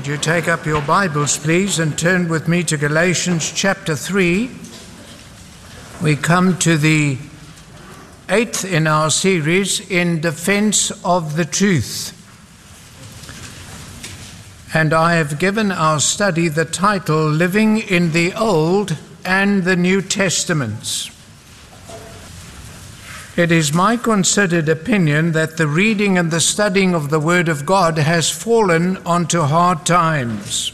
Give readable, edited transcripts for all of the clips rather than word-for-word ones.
Would you take up your Bibles, please, and turn with me to Galatians chapter 3. We come to the 8th in our series, In Defense of the Truth. And I have given our study the title, Living in the Old and the New Testaments. It is my considered opinion that the reading and the studying of the Word of God has fallen onto hard times.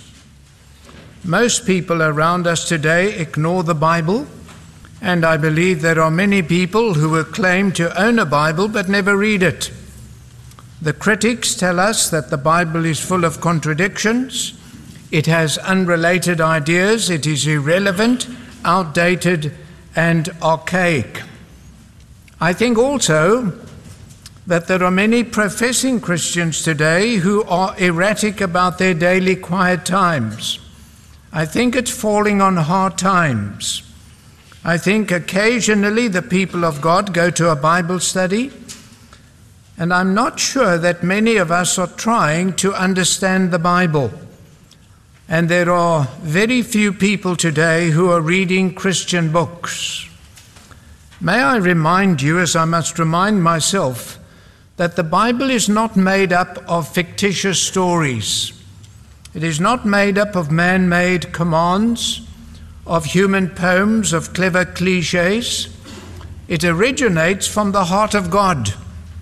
Most people around us today ignore the Bible, and I believe there are many people who will claim to own a Bible but never read it. The critics tell us that the Bible is full of contradictions, it has unrelated ideas, it is irrelevant, outdated, and archaic. I think also that there are many professing Christians today who are erratic about their daily quiet times. I think it's falling on hard times. I think occasionally the people of God go to a Bible study, and I'm not sure that many of us are trying to understand the Bible. And there are very few people today who are reading Christian books. May I remind you, as I must remind myself, that the Bible is not made up of fictitious stories. It is not made up of man-made commands, of human poems, of clever cliches. It originates from the heart of God.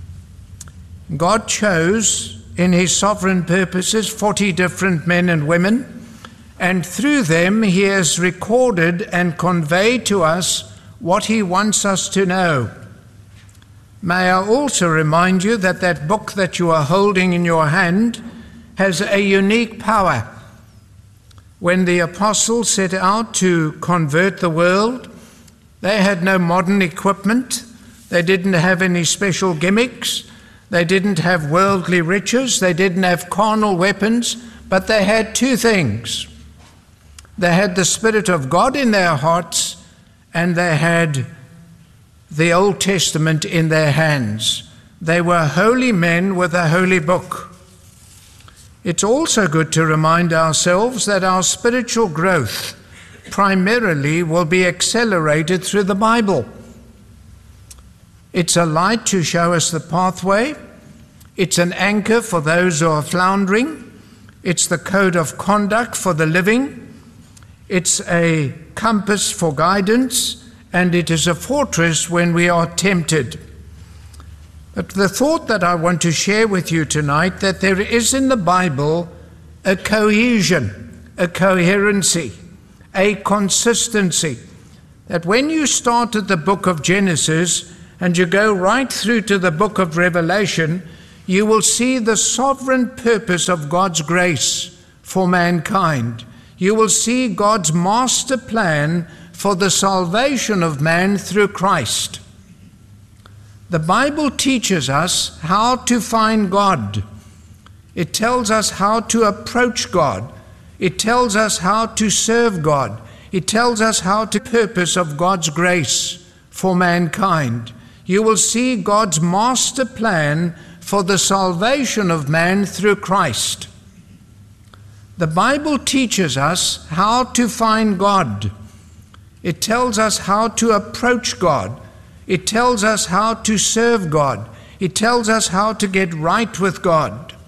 God chose, in his sovereign purposes, 40 different men and women, and through them he has recorded and conveyed to us what he wants us to know. May I also remind you that that book that you are holding in your hand has a unique power. When the apostles set out to convert the world, they had no modern equipment, they didn't have any special gimmicks, they didn't have worldly riches, they didn't have carnal weapons, but they had two things. They had the Spirit of God in their hearts, and they had the Old Testament in their hands. They were holy men with a holy book. It's also good to remind ourselves that our spiritual growth primarily will be accelerated through the Bible. It's a light to show us the pathway. It's an anchor for those who are floundering. It's the code of conduct for the living. It's a compass for guidance, and it is a fortress when we are tempted. But the thought that I want to share with you tonight, that there is in the Bible a cohesion, a coherency, a consistency, that when you start at the book of Genesis and you go right through to the book of Revelation, you will see the sovereign purpose of God's grace for mankind. You will see God's master plan for the salvation of man through Christ. The Bible teaches us how to find God. It tells us how to approach God. It tells us how to serve God. It tells us how to purpose of God's grace for mankind. You will see God's master plan for the salvation of man through Christ. The Bible teaches us how to find God. It tells us how to approach God. It tells us how to serve God. It tells us how to get right with God.